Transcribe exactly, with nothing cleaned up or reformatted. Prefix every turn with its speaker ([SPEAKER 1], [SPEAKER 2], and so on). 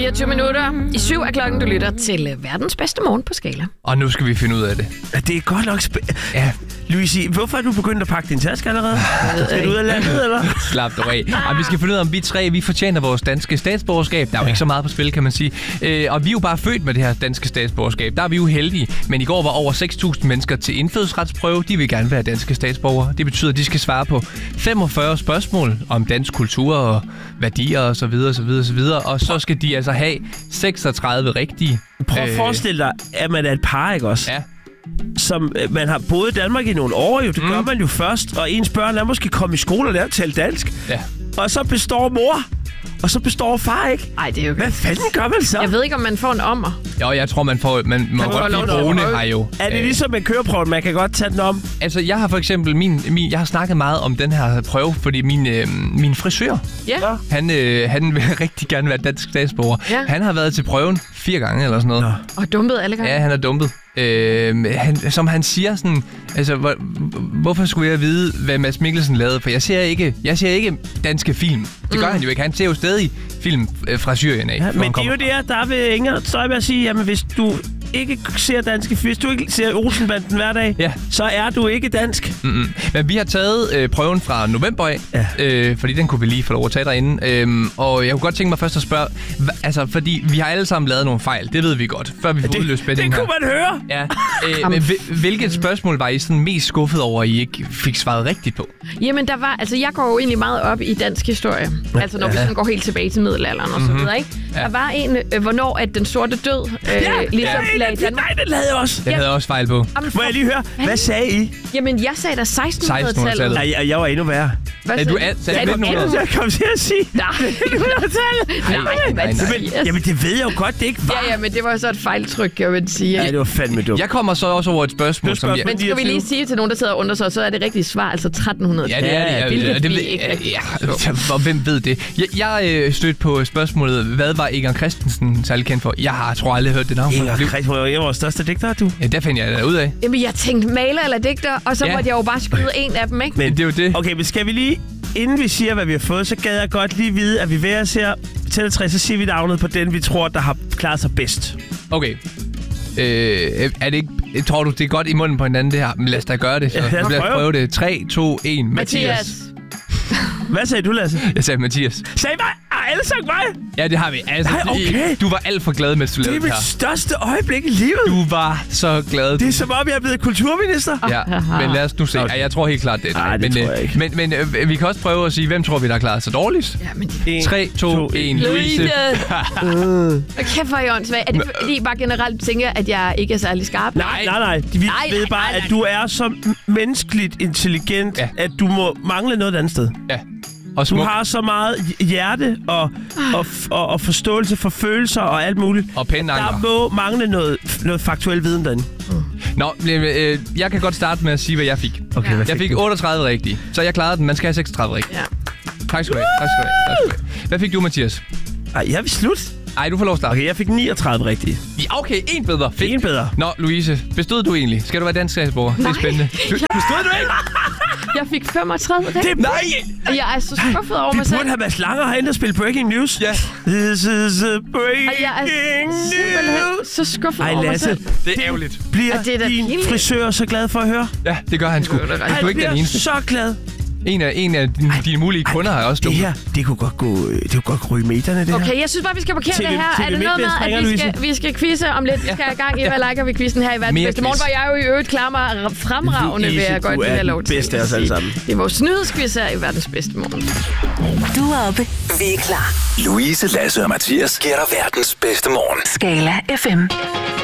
[SPEAKER 1] fireogtyve minutter i syv er klokken, du lytter til verdens bedste morgen på Skala.
[SPEAKER 2] Og nu skal vi finde ud af det.
[SPEAKER 3] Ja, det er godt nok spændende. Ja. Louise, hvorfor er du begyndt at pakke din taske allerede? Skal du ud af landet, eller?
[SPEAKER 2] Slap dig af. Og vi skal finde ud af, om vi tre vi fortjener vores danske statsborgerskab. Der er jo ikke så meget på spil, kan man sige. Øh, og vi er jo bare født med det her danske statsborgerskab. Der er vi jo heldige. Men i går var over seks tusind mennesker til indfødsretsprøve. De vil gerne være danske statsborgere. Det betyder, at de skal svare på femogfyrre spørgsmål om dansk kultur og værdier og så videre, så videre, så videre. Og så skal de altså have seksogtredive rigtige.
[SPEAKER 3] Prøv at forestille dig, at man er et par, ikke også?
[SPEAKER 2] Ja.
[SPEAKER 3] Som man har boet i Danmark i nogle år, jo. Det mm. gør man jo først. Og ens børn er måske kommet i skole og lært at tale dansk.
[SPEAKER 2] Ja.
[SPEAKER 3] Og så består mor. Og så består far ikke.
[SPEAKER 1] Nej, det er jo ikke.
[SPEAKER 3] Hvad fanden gør man så?
[SPEAKER 1] Jeg ved ikke, om man får en ommer.
[SPEAKER 2] Jo, jeg tror, man får... Man må godt blive brune her jo.
[SPEAKER 3] Er det ligesom en køreprøve, man kan godt tage den om?
[SPEAKER 2] Altså, jeg har for eksempel... Min, min, jeg har snakket meget om den her prøve, fordi min, øh, min frisør,
[SPEAKER 1] Ja.
[SPEAKER 2] han, øh, han vil rigtig gerne være dansk statsborger.
[SPEAKER 1] Ja.
[SPEAKER 2] Han har været til prøven fire gange eller sådan noget.
[SPEAKER 3] Nå.
[SPEAKER 1] Og dumpet alle gange.
[SPEAKER 2] Ja, han er dumpet. Øh, han, som han siger sådan... Altså, hvor, hvorfor skulle jeg vide, hvad Mads Mikkelsen lavede? For jeg ser ikke, jeg ser ikke danske film. Det gør mm. han jo ikke. Han ser jo stadig film øh, fra Syrien af.
[SPEAKER 3] Ja, men det er jo det her, der vil Inger Støjberg sige, jamen hvis du ikke ser danske film, hvis du ikke ser Olsenbanden hver dag,
[SPEAKER 2] ja.
[SPEAKER 3] så er du ikke dansk.
[SPEAKER 2] Mm-mm. Men vi har taget øh, prøven fra november af,
[SPEAKER 3] ja.
[SPEAKER 2] øh, fordi den kunne vi lige få lov at tage derinde. Øhm, og jeg kunne godt tænke mig først at spørge, hva, altså fordi vi har alle sammen lavet nogle fejl, det ved vi godt, før vi får
[SPEAKER 3] ja,
[SPEAKER 2] udløst spændingen
[SPEAKER 3] her. Det kunne man høre!
[SPEAKER 2] Ja. Øh, men hvilket spørgsmål var I sådan mest skuffet over, at I ikke fik svaret rigtigt på?
[SPEAKER 1] Jamen, der var, altså jeg går jo egentlig meget op i dansk historie. Ja. Altså når ja. vi sådan går helt tilbage til middelalderen og
[SPEAKER 2] mm-hmm.
[SPEAKER 1] så videre, ikke? Ja. Der var en, øh, hvornår at den sorte død øh,
[SPEAKER 3] ja,
[SPEAKER 1] ligesom
[SPEAKER 3] ja,
[SPEAKER 1] lagde Danmark.
[SPEAKER 3] Nej, den lavede jeg også.
[SPEAKER 2] Den ja. havde jeg også fejl på.
[SPEAKER 1] Jamen,
[SPEAKER 3] må jeg lige høre, hvad sagde I?
[SPEAKER 1] Jamen, jeg sagde da sekstenhundredetallet.
[SPEAKER 3] Nej, jeg, jeg var endnu værre.
[SPEAKER 1] Hvad
[SPEAKER 2] sagde du? Sagde du
[SPEAKER 3] nitten hundrede? Jeg kom til at sige.
[SPEAKER 1] Nej, nitten-hundredetallet.
[SPEAKER 2] Nej, nej, nej.
[SPEAKER 3] Jamen, jamen, det ved jeg jo godt, det ikke var.
[SPEAKER 1] Ja, ja, men det var så et fejltryk, jeg vil sige.
[SPEAKER 3] Ja, det var fandme dumt.
[SPEAKER 2] Jeg kommer så også over et spørgsmål, som jeg...
[SPEAKER 1] Men skal vi lige sige til nogen, der sidder under sig, så er det rigtige svar, altså tretten hundrede.
[SPEAKER 2] Ja, det er det. Ja,
[SPEAKER 1] hvilket
[SPEAKER 2] ja, det
[SPEAKER 1] vi
[SPEAKER 2] ved,
[SPEAKER 1] ikke
[SPEAKER 2] ja, ja, og hvem ved det? Jeg, jeg øh, stødte på spørgsmålet, hvad var Egon Christensen særlig kendt for? Jeg har tror aldrig hørt det navn.
[SPEAKER 3] Egon Christensen var jo vores største digter, du.
[SPEAKER 2] Ja, der finder jeg det ud af.
[SPEAKER 1] Jamen, jeg tænkte maler eller digter, og så ja. måtte jeg jo bare skyde en af dem, ikke?
[SPEAKER 2] Men det er jo det.
[SPEAKER 3] Okay, men skal vi lige... Inden vi siger, hvad vi har fået, så gad jeg godt lige vide, at vi ved os her til tre, så siger vi navnet på den, vi tror, der har klaret sig bedst.
[SPEAKER 2] Okay. Øh, er det ikke... Tror du, det er godt i munden på hinanden, det her? Men lad os da gøre det. Så.
[SPEAKER 3] Ja, lad os
[SPEAKER 2] prøve.
[SPEAKER 3] prøve
[SPEAKER 2] det. tre, to, et. Mathias.
[SPEAKER 1] Mathias.
[SPEAKER 3] Hvad sagde du, Lasse?
[SPEAKER 2] Jeg sagde Mathias.
[SPEAKER 3] Sagde mig? Har alle sagt mig?
[SPEAKER 2] Ja, det har vi. Altså,
[SPEAKER 3] Nej, okay.
[SPEAKER 2] Du var alt for glad, mens du lavede det
[SPEAKER 3] her. Det er mit største øjeblik i livet.
[SPEAKER 2] Du var så glad.
[SPEAKER 3] Det er som om, jeg er blevet kulturminister.
[SPEAKER 2] Ja, men lad os nu se. Okay. Ja, jeg tror helt klart, det er
[SPEAKER 3] Nej, det
[SPEAKER 2] men,
[SPEAKER 3] tror jeg ikke.
[SPEAKER 2] Men, men øh, vi kan også prøve at sige, hvem tror vi, der har klaret sig dårligst?
[SPEAKER 1] Ja, men...
[SPEAKER 2] tre, to, et. Louise.
[SPEAKER 1] Og kæft, hvor er I åndssvagt. Er det fordi, I bare generelt tænker, at jeg ikke er særlig skarp?
[SPEAKER 3] Nej, nej, nej. Vi nej, ved nej, bare, nej, nej. at du er så menneskeligt intelligent, ja. at du må mangle noget andet sted.
[SPEAKER 2] Ja.
[SPEAKER 3] Og du har så meget hjerte og, og, og, og forståelse for følelser og alt muligt.
[SPEAKER 2] Og pæne
[SPEAKER 3] der må mangle noget, noget faktuel viden derinde.
[SPEAKER 2] Mm. Nå, øh, jeg kan godt starte med at sige, hvad jeg fik.
[SPEAKER 3] Okay, ja.
[SPEAKER 2] Jeg fik otteogtredive rigtige, så jeg klarede den. Man skal have seksogtredive rigtige. Ja. Tak skal du have. Tak skal du have. Tak skal du have. Hvad fik du, Mathias?
[SPEAKER 3] Ej, jeg vil slut.
[SPEAKER 2] Ej, du får lov at starte.
[SPEAKER 3] Okay, jeg fik niogtredive rigtige.
[SPEAKER 2] Ja, okay, en bedre. Fedt.
[SPEAKER 3] En bedre.
[SPEAKER 2] Nå, Louise, bestod du egentlig? Skal du være dansk statsborger? Det er spændende. Du, bestod du ikke?
[SPEAKER 1] Jeg fik femogtredive rigtige.
[SPEAKER 3] Det, nej!
[SPEAKER 1] Jeg er så skuffet over mig selv.
[SPEAKER 3] Vi burde have Mads Langer herinde og spille Breaking News.
[SPEAKER 2] Ja.
[SPEAKER 3] This is a breaking
[SPEAKER 1] jeg er
[SPEAKER 3] news.
[SPEAKER 1] Så skuffet
[SPEAKER 3] Ej,
[SPEAKER 1] over mig
[SPEAKER 3] Lasse,
[SPEAKER 1] selv.
[SPEAKER 2] Det er ærgerligt.
[SPEAKER 3] Bliver
[SPEAKER 1] det er
[SPEAKER 3] din
[SPEAKER 1] pinligt.
[SPEAKER 3] frisør så glad for at høre?
[SPEAKER 2] Ja, det gør han sgu.
[SPEAKER 3] Han
[SPEAKER 2] du er ikke den eneste.
[SPEAKER 3] så glad.
[SPEAKER 2] En af, en af dine, ej, dine mulige ej, kunder har også
[SPEAKER 3] det her, det kunne godt gå, det kunne godt ryge meterne, det
[SPEAKER 1] okay,
[SPEAKER 3] her.
[SPEAKER 1] Okay, jeg synes bare, vi skal parkere
[SPEAKER 3] T V,
[SPEAKER 1] det her.
[SPEAKER 3] T V
[SPEAKER 1] er det noget med, at vi skal, vi skal quizze om lidt? Vi skal have gang i, hvad liker vi quizzen her i verdens bedste morgen, hvor jeg jo i øvrigt klarer mig fremragende, vil jeg godt have lov til.
[SPEAKER 3] Du er bedste af os alle sammen.
[SPEAKER 1] Det er vores nyhedsquiz her i verdens bedste morgen.
[SPEAKER 4] Du er oppe, vi er klar.
[SPEAKER 5] Louise, Lasse og Mathias giver dig verdens bedste morgen.
[SPEAKER 4] Skala F M.